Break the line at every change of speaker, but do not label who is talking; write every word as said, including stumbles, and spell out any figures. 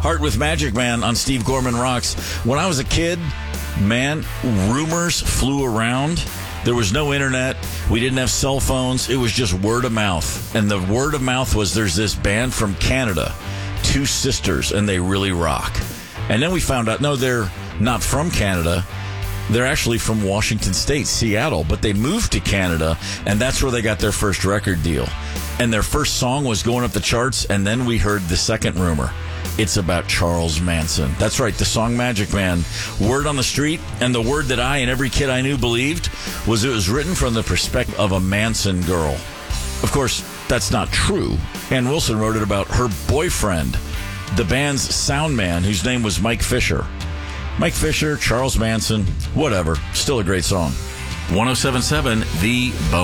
Heart with Magic Man on Steve Gorman Rocks. When I was a kid, man, rumors flew around. There was no internet. We didn't have cell phones. It was just word of mouth. And the word of mouth was there's this band from Canada, Two Sisters, and they really rock. And then we found out, no, they're not from Canada. They're actually from Washington State, Seattle, but they moved to Canada, and that's where they got their first record deal. And their first song was going up the charts, and then we heard the second rumor. It's about Charles Manson. That's right, the song Magic Man. Word on the street, and the word that I and every kid I knew believed was it was written from the perspective of a Manson girl. Of course, that's not true. Ann Wilson wrote it about her boyfriend, the band's sound man, whose name was Mike Fisher. Mike Fisher, Charles Manson, whatever. Still a great song. one oh seven point seven The Bone.